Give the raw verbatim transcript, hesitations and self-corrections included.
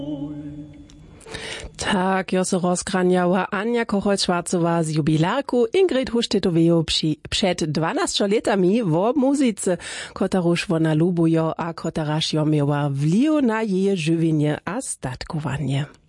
Tak, jo se rozkranjała Anja Kochol-Schwarzowa z jubilarku Ingrid Huštetovej przy, przed dwanastu latami w muzyce, kotaruż wona lubujo a kotaraż jo miała wliw na jej żywienie a statkowanie.